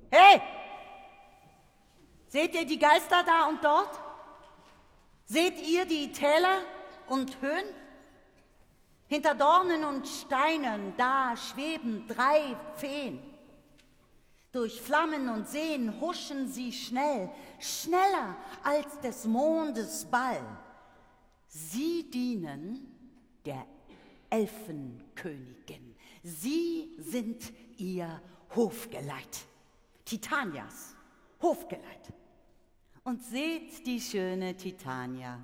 Hey! Seht ihr die Geister da und dort? Seht ihr die Täler und Höhen? Hinter Dornen und Steinen, da schweben 3 Feen. Durch Flammen und Seen huschen sie schnell, schneller als des Mondes Ball. Sie dienen der Elfenkönigin. Sie sind ihr Hofgeleit, Titanias Hofgeleit. Und seht die schöne Titania.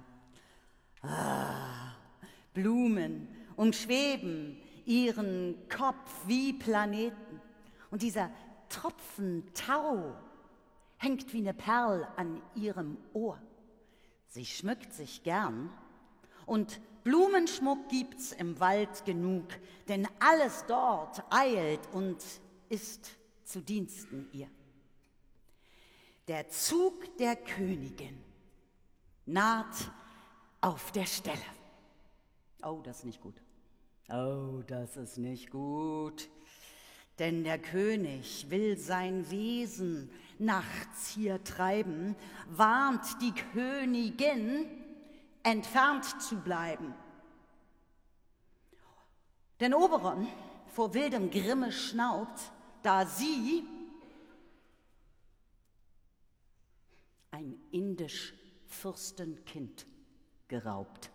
Blumen umschweben ihren Kopf wie Planeten. Und dieser Tropfen Tau hängt wie eine Perle an ihrem Ohr. Sie schmückt sich gern und Blumenschmuck gibt's im Wald genug, denn alles dort eilt und ist zu Diensten ihr. Der Zug der Königin naht auf der Stelle. Oh, das ist nicht gut. Oh, das ist nicht gut. Denn der König will sein Wesen nachts hier treiben, warnt die Königin, entfernt zu bleiben. Denn Oberon vor wildem Grimme schnaubt, da sie ein indisch Fürstenkind geraubt,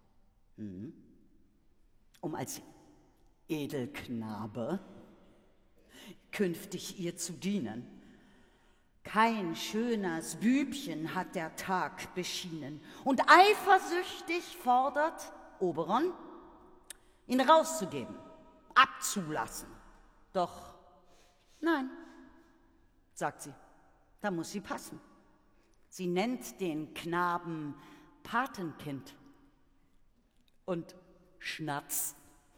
um als Edelknabe künftig ihr zu dienen. Kein schöneres Bübchen hat der Tag beschienen, und eifersüchtig fordert Oberon, ihn rauszugeben, abzulassen. Doch nein, sagt sie, da muss sie passen. Sie nennt den Knaben Patenkind und Schnatz.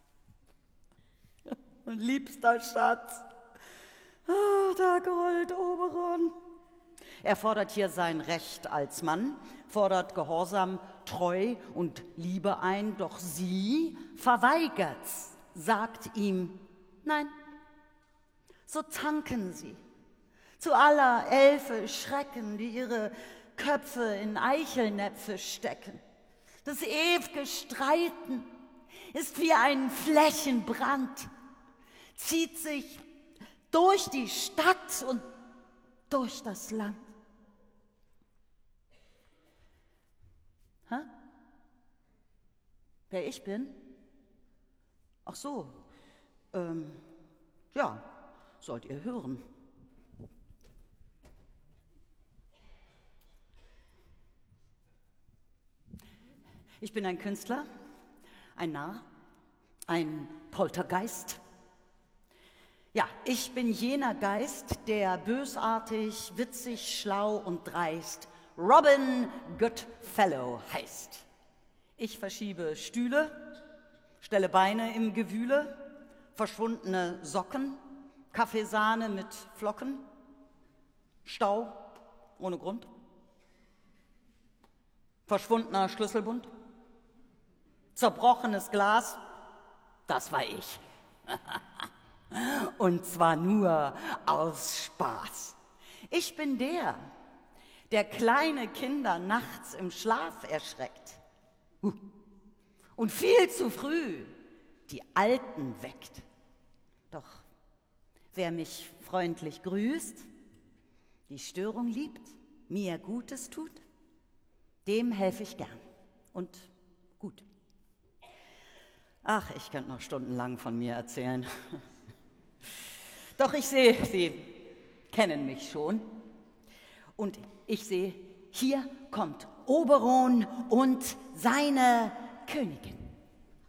Und liebster Schatz, der Goldoberon. Er fordert hier sein Recht als Mann, fordert Gehorsam, Treu und Liebe ein, doch sie verweigert's, sagt ihm nein. So zanken sie zu aller Elfe Schrecken, die ihre Köpfe in Eichelnäpfe stecken. Das ew'ge Streiten ist wie ein Flächenbrand, zieht sich durch die Stadt und durch das Land. Hä? Wer ich bin? Ach so, ja, sollt ihr hören. Ich bin ein Künstler, ein Narr, ein Poltergeist. Ja, ich bin jener Geist, der bösartig, witzig, schlau und dreist Robin Goodfellow heißt. Ich verschiebe Stühle, stelle Beine im Gewühle, verschwundene Socken, Kaffeesahne mit Flocken, Stau ohne Grund, verschwundener Schlüsselbund, zerbrochenes Glas, das war ich. Und zwar nur aus Spaß. Ich bin der kleine Kinder nachts im Schlaf erschreckt und viel zu früh die Alten weckt. Doch wer mich freundlich grüßt, die Störung liebt, mir Gutes tut, dem helfe ich gern und gut. Ach, ich könnte noch stundenlang von mir erzählen. Doch ich sehe, Sie kennen mich schon. Und ich sehe, hier kommt Oberon und seine Königin.